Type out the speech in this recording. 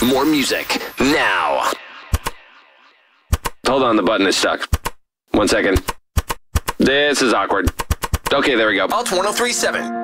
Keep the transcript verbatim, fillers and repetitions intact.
More music, now. Hold on, the button is stuck. One second. This is awkward. Okay, there we go. Alt one oh three point seven.